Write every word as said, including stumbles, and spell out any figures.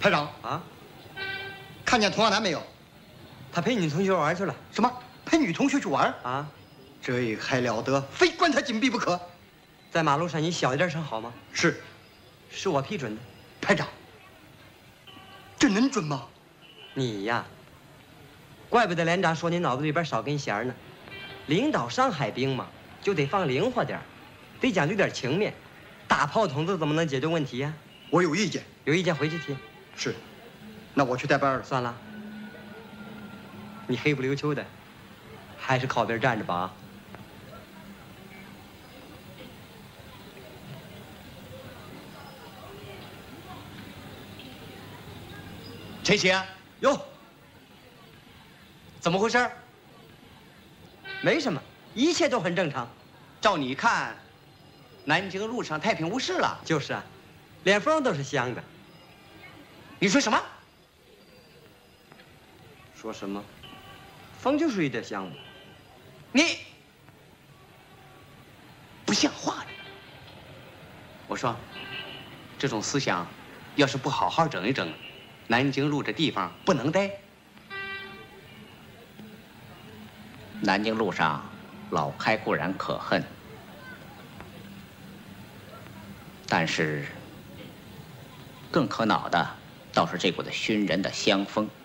排长啊， 看见童亚楠没有？ 他陪女同学玩去了。 什么？陪女同学去玩？ 啊， 这还了得！非关他禁闭不可。 在马路上你小一点声好吗？ 是， 是我批准的。 排长，这能准吗？ 你呀，怪不得连长说你脑子里边少根弦呢。领导上海兵嘛，就得放灵活点，得讲究点情面。大炮筒子怎么能解决问题呀？ 我有意见。 有意见回去提。 是，那我去带班了。 算了，你黑不溜秋的，还是靠边站着吧啊。 陈行， 哟， 怎么回事？ 没什么，一切都很正常。 照你看，南京路上太平无事了。 就是啊，连风都是香的。 你说什么？ 说什么？风就是一点香嘛。 你不像话的。我说，这种思想，要是不好好整一整，南京路这地方不能待。 南京路上，老开固然可恨，但是更可恼的，倒是这股子熏人的香风。